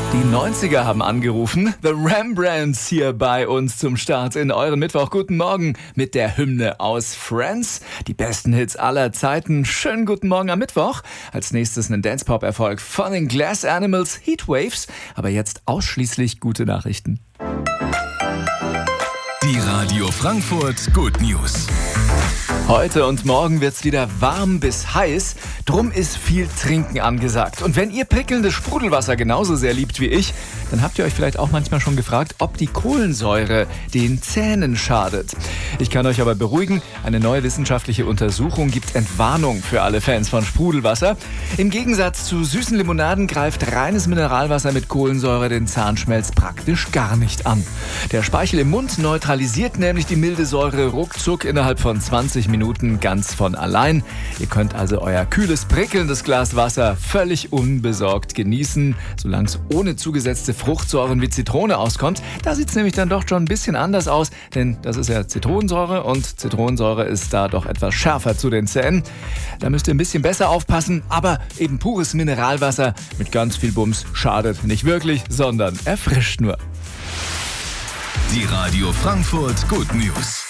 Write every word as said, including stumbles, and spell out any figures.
Die neunziger haben angerufen. The Rembrandts hier bei uns zum Start in euren Mittwoch. Guten Morgen mit der Hymne aus Friends. Die besten Hits aller Zeiten. Schönen guten Morgen am Mittwoch. Als nächstes ein Dance-Pop-Erfolg von den Glass Animals, Heatwaves. Aber jetzt ausschließlich gute Nachrichten. Die Radio Frankfurt Good News. Heute und morgen wird's wieder warm bis heiß, drum ist viel Trinken angesagt. Und wenn ihr prickelndes Sprudelwasser genauso sehr liebt wie ich, dann habt ihr euch vielleicht auch manchmal schon gefragt, ob die Kohlensäure den Zähnen schadet. Ich kann euch aber beruhigen, eine neue wissenschaftliche Untersuchung gibt Entwarnung für alle Fans von Sprudelwasser. Im Gegensatz zu süßen Limonaden greift reines Mineralwasser mit Kohlensäure den Zahnschmelz praktisch gar nicht an. Der Speichel im Mund neutralisiert nämlich die milde Säure ruckzuck innerhalb von zwanzig Minuten ganz von allein. Ihr könnt also euer kühles, prickelndes Glas Wasser völlig unbesorgt genießen, solange es ohne zugesetzte Fruchtsäuren wie Zitrone auskommt. Da sieht es nämlich dann doch schon ein bisschen anders aus, denn das ist ja Zitronensäure und Zitronensäure ist da doch etwas schärfer zu den Zähnen. Da müsst ihr ein bisschen besser aufpassen, aber eben pures Mineralwasser mit ganz viel Bums schadet nicht wirklich, sondern erfrischt nur. Die Radio Frankfurt Good News.